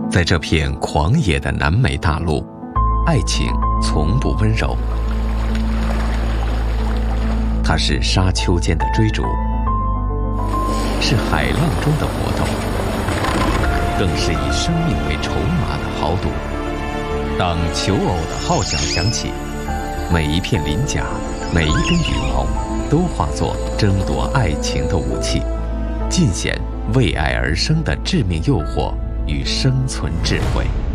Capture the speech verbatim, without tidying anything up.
在这片狂野的南美大陆，爱情从不温柔。它是沙丘间的追逐，是海浪中的搏斗，更是以生命为筹码的豪赌。当求偶的号角响起，每一片鳞甲，每一根羽毛，都化作争夺爱情的武器，尽显为爱而生的致命诱惑与生存智慧。